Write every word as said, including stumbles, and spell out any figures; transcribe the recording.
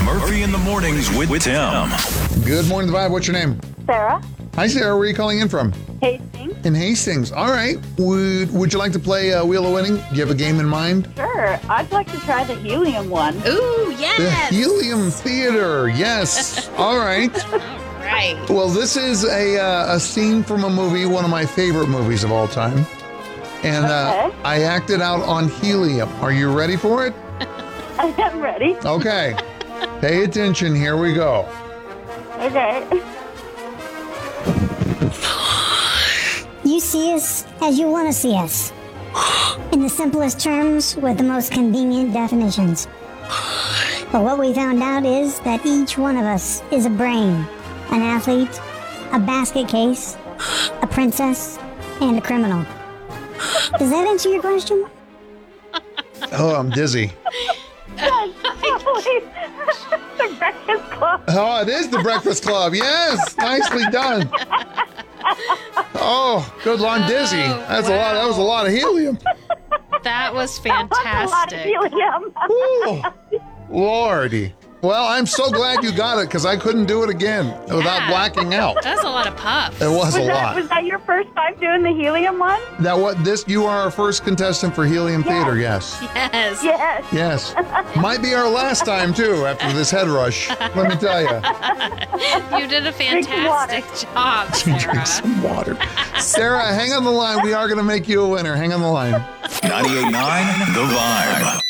Murphy in the Mornings with, with Tim. Good morning, The Vibe. What's your name? Sarah, Hi, Sarah. Where are you calling in from? Hastings. In Hastings. All right. Would Would you like to play uh, Wheel of Winning? Do you have a game in mind? Sure, I'd like to try the helium one. Ooh, The yes. Helium Theater. Yes. All right. Right. Well, this is a uh, a scene from a movie, one of my favorite movies of all time. And uh, Okay. I acted out on helium. Are you ready for it? I am ready. Okay. Pay attention. Here we go. Okay. You see us as you want to see us. In the simplest terms with the most convenient definitions. But what we found out is that each one of us is a brain, an athlete, a basket case, a princess, and a criminal. Does that answer your question? Oh, I'm dizzy. The Breakfast Club. Oh, it is the Breakfast Club. Yes, nicely done. Oh, good Lord, I'm dizzy. That's a lot. That was a lot of helium. That was That's a lot of fantastic. helium. Ooh, Lordy. Well, I'm so glad you got it because I couldn't do it again without Yeah. blacking out. That's a lot of puffs. It was, Was a that, lot. was that your first time doing the helium one? That what this? You are our first contestant for Helium Theater. Yes. Yes. Yes. Yes. Might be our last time too after this head rush. Let me tell you. You did a Drink some water. fantastic job, Sarah. Drink some water. Sarah, hang on the line. We are going to make you a winner. Hang on the line. ninety-eight point nine The Vibe.